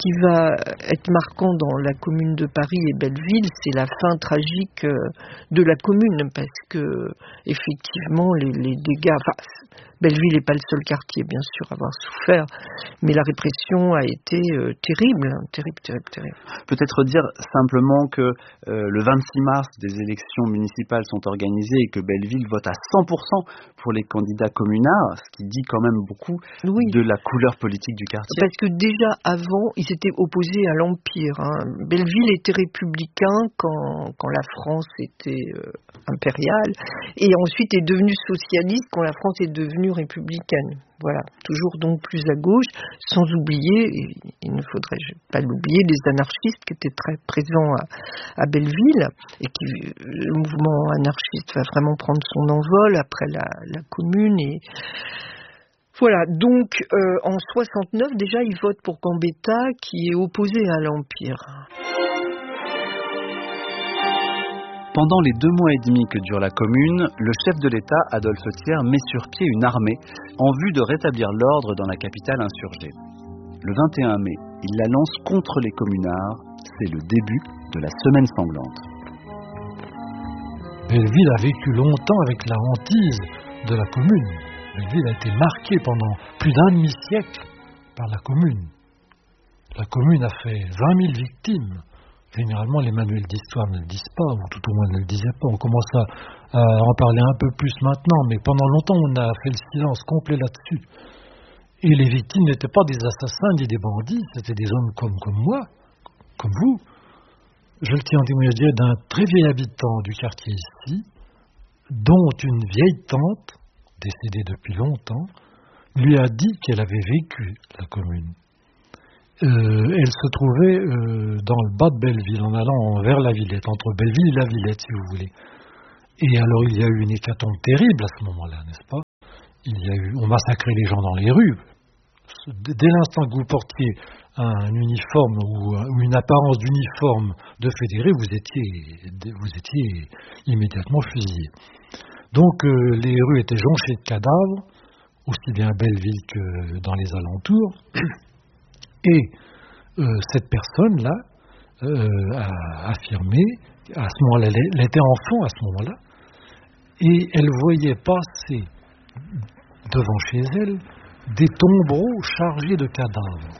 qui va être marquant dans la commune de Paris et Belleville, c'est la fin tragique de la commune, parce que effectivement les dégâts. Belleville n'est pas le seul quartier, bien sûr, à avoir souffert, mais la répression a été terrible, terrible. Peut-être dire simplement que le 26 mars, des élections municipales sont organisées et que Belleville vote à 100% pour les candidats communards, ce qui dit quand même beaucoup de la couleur politique du quartier. Parce que déjà avant, ils étaient opposés à l'Empire. Belleville était républicain quand la France était impériale, et ensuite est devenue socialiste quand la France est devenue républicaine. Voilà, toujours donc plus à gauche, sans oublier, et il ne faudrait pas l'oublier, les anarchistes qui étaient très présents à Belleville, et le mouvement anarchiste va vraiment prendre son envol après la commune. Et voilà, donc en 69, déjà, ils votent pour Gambetta, qui est opposé à l'Empire. Pendant les 2 mois et demi que dure la commune, le chef de l'État, Adolphe Thiers, met sur pied une armée en vue de rétablir l'ordre dans la capitale insurgée. Le 21 mai, il la lance contre les communards. C'est le début de la semaine sanglante. Belleville a vécu longtemps avec la hantise de la commune. Belleville a été marquée pendant plus d'un demi-siècle par la commune. La commune a fait 20 000 victimes. Généralement, les manuels d'histoire ne le disent pas, ou tout au moins ne le disaient pas. On commence à en parler un peu plus maintenant, mais pendant longtemps, on a fait le silence complet là-dessus. Et les victimes n'étaient pas des assassins ni des bandits, c'était des hommes comme moi, comme vous. Je le tiens en témoignage d'un très vieil habitant du quartier ici, dont une vieille tante, décédée depuis longtemps, lui a dit qu'elle avait vécu la commune. Elle se trouvait dans le bas de Belleville, en allant vers la Villette, entre Belleville et la Villette, si vous voulez. Et alors, il y a eu une hécatombe terrible à ce moment-là, n'est-ce pas ? On massacrait les gens dans les rues. Dès l'instant que vous portiez un uniforme ou une apparence d'uniforme de fédéré, vous étiez immédiatement fusillé. Donc, les rues étaient jonchées de cadavres, aussi bien à Belleville que dans les alentours. Et cette personne-là a affirmé, à ce moment-là, elle était enfant à ce moment-là, et elle voyait passer devant chez elle des tombereaux chargés de cadavres.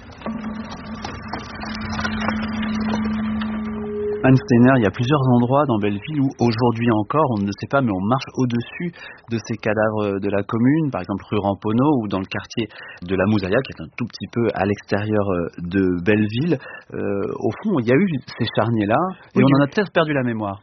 Anne Steiner, il y a plusieurs endroits dans Belleville où aujourd'hui encore, on ne le sait pas, mais on marche au-dessus de ces cadavres de la commune, par exemple rue Ramponneau ou dans le quartier de la Mouzaïa, qui est un tout petit peu à l'extérieur de Belleville. Au fond, il y a eu ces charniers-là et on en a peut-être perdu la mémoire.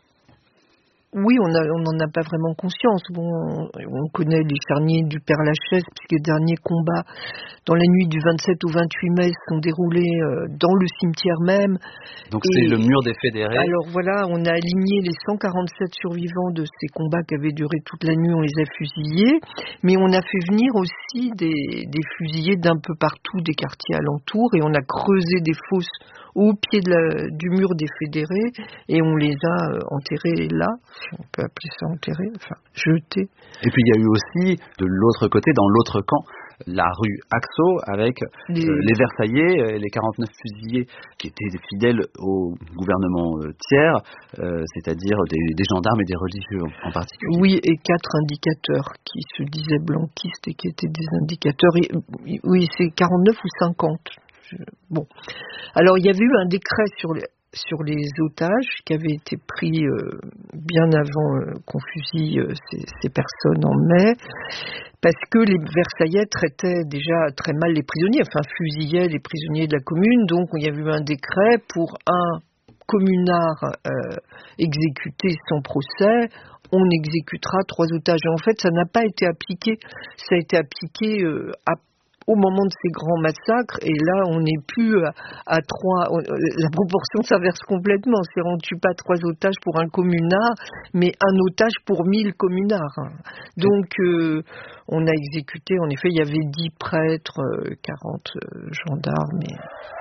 Oui, on n'en a pas vraiment conscience. Bon, on connaît les charniers du Père-Lachaise, puisque les derniers combats dans la nuit du 27 au 28 mai sont déroulés dans le cimetière même. Donc c'est le mur des fédérés. Alors voilà, on a aligné les 147 survivants de ces combats qui avaient duré toute la nuit, on les a fusillés, mais on a fait venir aussi des fusillés d'un peu partout des quartiers alentours, et on a creusé des fosses au pied du mur des fédérés, et on les a enterrés là, si on peut appeler ça enterrés, enfin jetés. Et puis il y a eu aussi, de l'autre côté, dans l'autre camp, la rue Axo, avec les Versaillais, les 49 fusillés qui étaient fidèles au gouvernement Thiers, c'est-à-dire des gendarmes et des religieux en particulier. Oui, et 4 indicateurs qui se disaient blanquistes et qui étaient des indicateurs. Oui, c'est 49 ou 50. Bon, alors il y avait eu un décret sur les otages qui avait été pris bien avant qu'on fusille ces personnes en mai, parce que les Versaillais traitaient déjà très mal les prisonniers, enfin fusillaient les prisonniers de la commune, donc il y avait eu un décret pour un communard exécuté sans procès, on exécutera 3 otages. Et en fait, ça n'a pas été appliqué, ça a été appliqué au moment de ces grands massacres, et là on n'est plus à 3, la proportion s'inverse complètement, c'est-à-dire on ne tue pas 3 otages pour un communard, mais un otage pour 1000 communards. Donc on a exécuté, en effet, il y avait 10 prêtres, 40 gendarmes.